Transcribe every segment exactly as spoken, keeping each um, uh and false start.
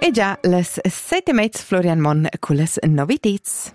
E già, le sette mezz Florian Mon con le novità.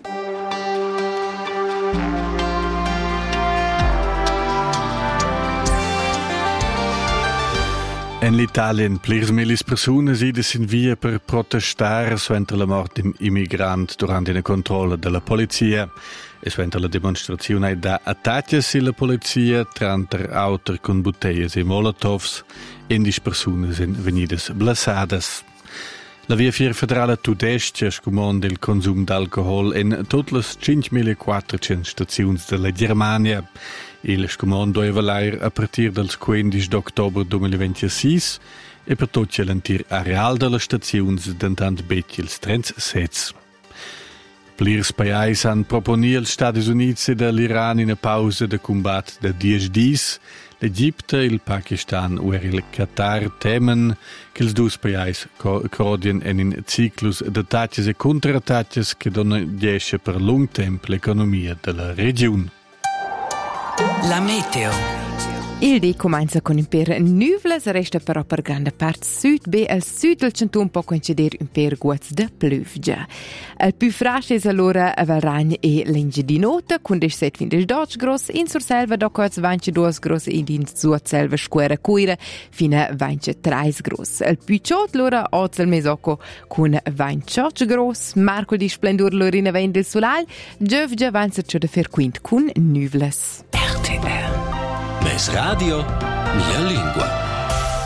In l'Italia, plirs milis persunas idas in via per protestare suenter la morte di immigrant durante una controllo della polizia e suenter la dimostrazione da attacchi alla polizia tranter auter con bottiglie e molotovs e dis persunas in venidas blasadas. La via fiera federale tudestia scomanda il consum d'alcohol in tutte le cinquemilaquattrocento stazioni della Germania. Il scomando è valair a partire dal quindici d'ottobre duemilaventisei e per tutti l'antir areal della stazione d'antant becchi il trentasette. Plirs paesi han proponi als Stati Uniti e l'Iran in una pausa de combat de dieci dis. L'Egitto, il Pakistan e il Qatar temen che i due paesi crodien in un ciclus di attacchi e contrattacchi che donano diesce per lungo tempo l'economia della regione. La meteo. Il dì comincia con un per nuvole, resta però per grande parte sud, be al sud del centun può coincidere un per guaz de pluvia. Il più frasce è allora a Valragna e l'Inge di notte, con des set fin des dodge gross, in surselva do coz vance dos gross ed in surselva square cuire fino a vance treis gross. Il più ciot l'ora oz il mesocco con vance gross, marco di splendor l'orina vende il solal, giovgia vance ciò de fer quint con nuvoles. R T R. Mes radio, mia lingua.